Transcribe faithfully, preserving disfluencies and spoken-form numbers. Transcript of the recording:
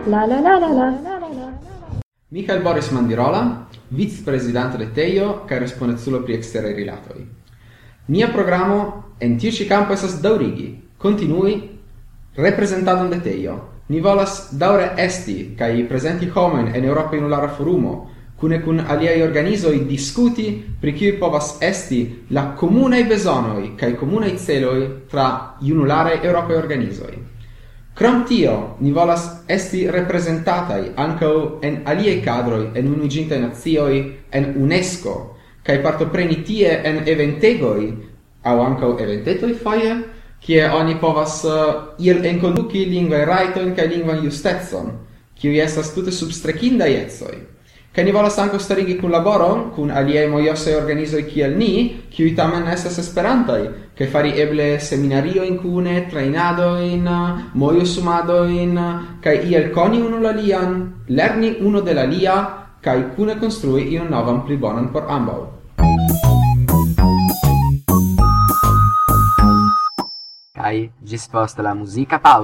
La la la la la la la. Michael Boris Mandirola, vice-presidente de Teio, kaj respondeculo pri eksteraj rilatoj. Nia programo en tiu ĉi kampo estas daŭrigi, kontinui reprezentadon de Teio. Ni volas daŭre esti kaj prezenti homojn en Eŭropa Junulara Forumo, kune kun aliaj organizoj diskuti pri kiuj povas esti la komunaj bezonoj kaj komunaj celoj tra junularaj eŭropaj organizoj. Krom tio, ni volas esti reprezentataj ankaŭ en aliaj kadroj en Unuiĝintaj Nacioj, en UNESCO, kaj partopreni tie en eventegoj aŭ ankaŭ eventetoj foje, kie oni povas uh, iel enkonduki lingvaj rajtojn kaj lingvan justecon, kiuj estas tute substrekindaj ecoj. Kaj ni volas ankaŭ starigi kunlaboron kun aliaj mojosaj organizoj kiel ni, kiuj tamen estas esperantaj, kaj fari eble seminariojn kune, trejnadojn, mojosumadojn, kaj iel koni unu la lian, lerni uno de la lia, kaj kune konstrui iun novan pli bonan por ambaŭ. Kaj ĝis post la muzika paŭzo.